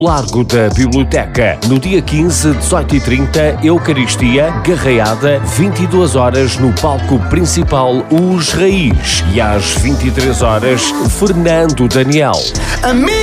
Largo da Biblioteca, no dia 15, 18h30, Eucaristia, Garraiada, 22 horas no palco principal Os Raiz e às 23 horas, Fernando Daniel.